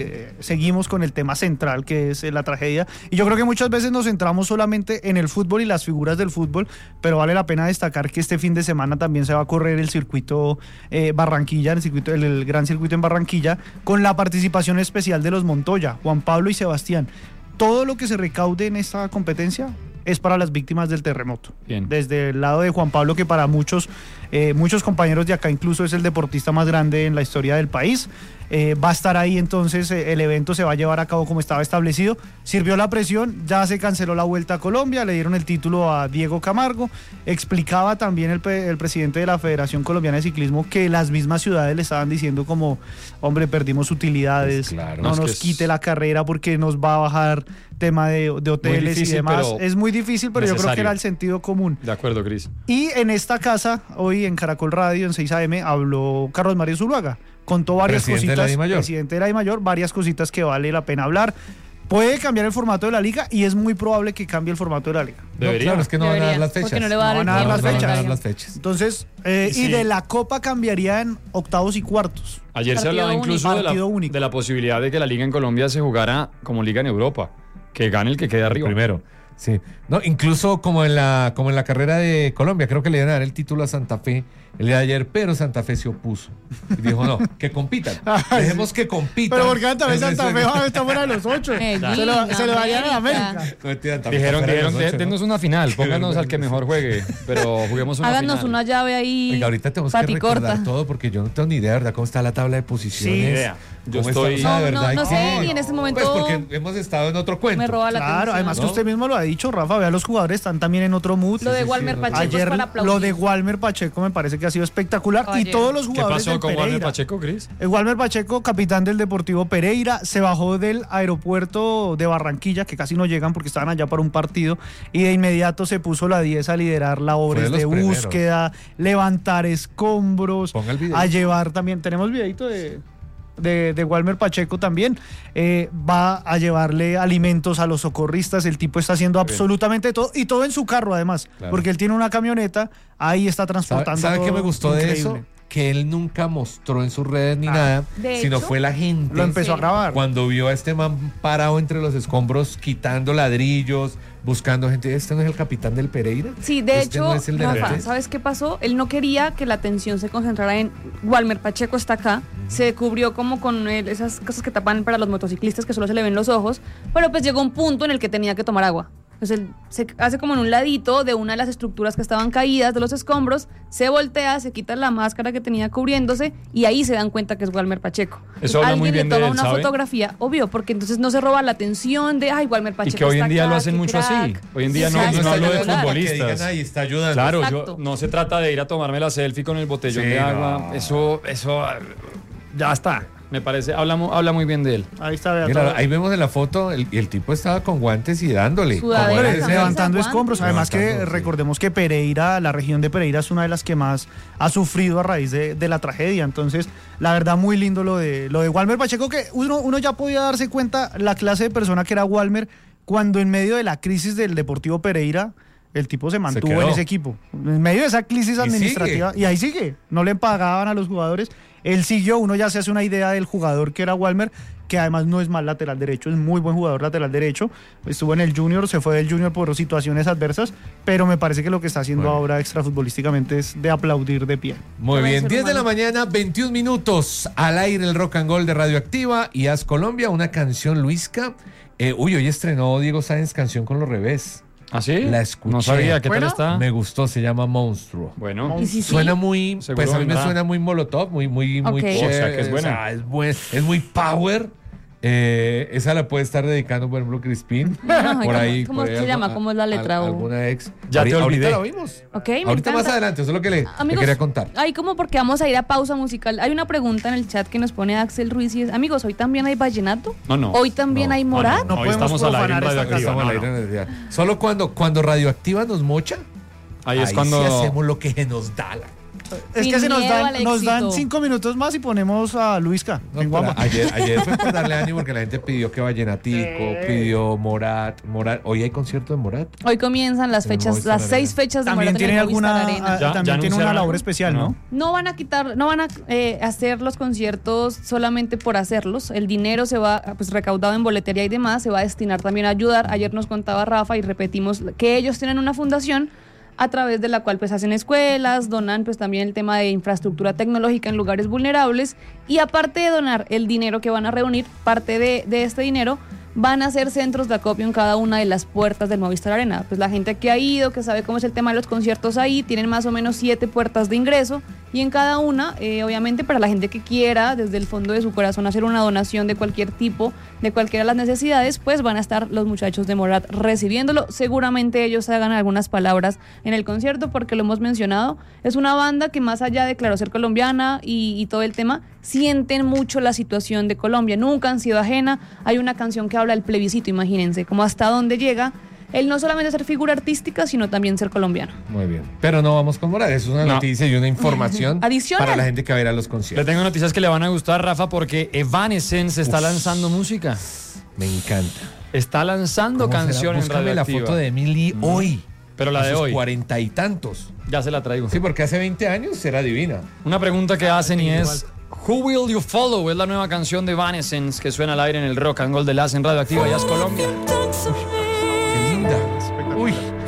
seguimos con el tema central, que es la tragedia, y yo creo que muchas veces nos centramos solamente en el fútbol y las figuras del fútbol, pero vale la pena destacar que este fin de semana también se va a correr el circuito Barranquilla, el gran circuito en Barranquilla, con la participación especial de los Montoya, Juan Pablo y Sebastián. Todo lo que se recaude en esta competencia es para las víctimas del terremoto. Bien. Desde el lado de Juan Pablo, que para muchos compañeros de acá incluso es el deportista más grande en la historia del país, va a estar ahí. Entonces el evento se va a llevar a cabo como estaba establecido. Sirvió la presión, ya se canceló la Vuelta a Colombia, le dieron el título a Diego Camargo. Explicaba también el presidente de la Federación Colombiana de Ciclismo que las mismas ciudades le estaban diciendo como, hombre, perdimos utilidades, pues claro, no nos quite la carrera porque nos va a bajar tema de hoteles difícil, y demás. Es muy difícil, pero yo creo que era el sentido común. De acuerdo, Cris. Y en esta casa, hoy en Caracol Radio, en 6 AM, habló Carlos Mario Zuluaga. Contó varias cositas, presidente de la DIMAYOR, varias cositas que vale la pena hablar. Puede cambiar el formato de la liga y es muy probable que cambie el formato de la liga. Debería. No, claro, es que no van a dar las fechas. No le van a dar las fechas. Entonces, Sí. y de la Copa cambiaría en octavos y cuartos. Ayer se Partido hablaba incluso único. de la posibilidad de que la liga en Colombia se jugara como liga en Europa, que gane el que quede arriba. Primero. Sí. No, incluso como en la carrera de Colombia, creo que le iban a dar el título a Santa Fe el día de ayer, pero Santa Fe se opuso. Y dijo, no, que compitan. Dejemos que compitan. Pero porque también Santa Fe está fuera de los 8. Se lo darían a América. No, Dijeron, denos una final, pónganos al que mejor juegue, pero juguemos una Háganos final. una llave ahí. Venga, ahorita tenemos que recordar todo porque yo no tengo ni idea, ¿verdad? ¿Cómo está la tabla de posiciones? Sí, idea. Yo estoy... No sé, ni en este momento... Pues porque hemos estado en otro cuento. Me roba la atención. Claro, además que usted mismo lo ha dicho, Rafa, vea, los jugadores están también en otro mood. Lo de Walmer Pacheco Ayer, es para aplaudir. lo de Walmer Pacheco me parece que ha sido espectacular. Ayer. Y todos los ¿Qué jugadores pasó del con Pereira. Walmer Pacheco, Cris? Walmer Pacheco, capitán del Deportivo Pereira, se bajó del aeropuerto de Barranquilla, que casi no llegan porque estaban allá para un partido, y de inmediato se puso la 10 a liderar labores de búsqueda, levantar escombros, a llevar también, tenemos videito de Walmer Pacheco también, va a llevarle alimentos a los socorristas. El tipo está haciendo absolutamente todo, y todo en su carro además, porque él tiene una camioneta, ahí está transportando. ¿Sabe qué me gustó increíble de eso? Que él nunca mostró en sus redes ni nada, sino fue la gente. Lo empezó a grabar. Cuando vio a este man parado entre los escombros, quitando ladrillos, buscando gente. ¿Este no es el capitán del Pereira? Sí, de ¿Este hecho, no es el de Rafa, Vélez? ¿sabes qué pasó? Él no quería que la atención se concentrara en Walmer Pacheco está acá, se cubrió como con esas cosas que tapan para los motociclistas que solo se le ven los ojos, pero pues llegó un punto en el que tenía que tomar agua. Entonces él se hace como en un ladito de una de las estructuras que estaban caídas de los escombros, se voltea, se quita la máscara que tenía cubriéndose y ahí se dan cuenta que es Walmer Pacheco. Eso habla muy bien de él, alguien le toma una ¿sabe? fotografía, obvio, porque entonces no se roba la atención de, ay, Walmer Pacheco. Y que hoy en está día acá, lo hacen qué mucho crack. así. Hoy en día no hablo de ayudando. futbolistas. Que digan, ahí está ayudando. Claro, Exacto. no se trata de ir a tomarme la selfie con el botellón de agua. No. Eso ya está. Me parece, habla muy bien de él. Ahí está, vea, Mira, todo. ahí vemos en la foto, el tipo estaba con guantes y dándole. Sudadera, Como camisa, levantando guantes. escombros. Además que Levantando, sí. recordemos que Pereira, la región de Pereira, es una de las que más ha sufrido a raíz de la tragedia. Entonces, la verdad, muy lindo lo de Walmer Pacheco, que uno ya podía darse cuenta la clase de persona que era Walmer cuando en medio de la crisis del Deportivo Pereira el tipo se mantuvo quedó. en ese equipo. En medio de esa crisis administrativa. sigue. Y ahí sigue. No le pagaban a los jugadores. Él siguió. Uno ya se hace una idea del jugador que era Walmer, que además no es mal lateral derecho, es muy buen jugador lateral derecho. Estuvo en el Junior, se fue del Junior por situaciones adversas, pero me parece que lo que está haciendo ahora extrafutbolísticamente es de aplaudir de pie. Muy bien, ser 10 de la humano. mañana, 21 minutos, al aire el Rock and Roll de Radioactiva y Haz Colombia, una canción Luisca. Hoy estrenó Diego Sáenz canción con Los Revés. ¿Ah, sí? La escuché. No sabía, ¿qué ¿Bueno? tal está? Me gustó, se llama Monstruo. Bueno. Y sí, Suena muy, Seguro pues a mí me vendrá. suena muy Molotov, muy Ok. chévere, O sea, que es buena. o sea, es muy power. Esa la puede estar dedicando, por ejemplo, Crispín. Ay, Por ahí. ¿cómo por ahí se llama? ¿Cómo es la letra? Alguna ex. Ya te Ahorita olvidé. la oímos. Ok, me Ahorita más encanta. adelante, eso es lo que le Amigos, quería contar. Ay, como porque vamos a ir a pausa musical. Hay una pregunta en el chat que nos pone Axel Ruiz y es, amigos, ¿hoy también hay vallenato? No. ¿Hoy también No, hay Morat? no Hoy podemos estamos al aire en profanar esta Radioactiva. Estamos al aire en el día. Solo cuando Radioactiva nos mocha, Ahí es sí cuando... hacemos lo que nos da la Es Sin que se nos miedo al nos dan éxito. 5 minutos más y ponemos a Luisca. No, en Guapa. ayer fue por darle ánimo porque la gente pidió que Vallenatico, pidió Morat. Hoy hay concierto de Morat. Hoy comienzan las En el fechas, Movistar las Arena. 6 fechas de También Morat en tiene el Movistar alguna, Arena. Ya también tiene una anunciaron labor algo? especial, ¿no? No van a hacer los conciertos solamente por hacerlos. El dinero se va, pues recaudado en boletería y demás, se va a destinar también a ayudar. Ayer nos contaba Rafa y repetimos que ellos tienen una fundación a través de la cual pues hacen escuelas, donan pues también el tema de infraestructura tecnológica en lugares vulnerables, y aparte de donar el dinero que van a reunir, parte de este dinero van a hacer centros de acopio en cada una de las puertas del Movistar Arena. Pues la gente que ha ido, que sabe cómo es el tema de los conciertos ahí, tienen más o menos 7 puertas de ingreso, y en cada una, obviamente para la gente que quiera desde el fondo de su corazón hacer una donación de cualquier tipo, de cualquiera de las necesidades, pues van a estar los muchachos de Morat recibiéndolo. Seguramente ellos hagan algunas palabras en el concierto, porque lo hemos mencionado, es una banda que más allá de, claro, ser colombiana y todo el tema, sienten mucho la situación de Colombia, nunca han sido ajena. Hay una canción que habla del plebiscito, imagínense, como hasta dónde llega el no solamente ser figura artística, sino también ser colombiano. Muy bien. Pero no vamos con Morat, es una No. noticia y una información Adicional. para la gente que va a ir a los Le conciertos. tengo noticias que le van a gustar, Rafa, porque Evanescence está lanzando música. Me encanta. Está lanzando ¿Cómo será? canciones Búscame la radioactiva. foto de Emily hoy. Pero la a de sus hoy. 40 y tantos. Ya se la traigo. Sí, porque hace 20 años era divina. Una pregunta que hacen y es Who Will You Follow? Es la nueva canción de Evanescence que suena al aire en el Rock and Roll de Las en Radioactiva Jazz Colombia. Qué linda. Uy,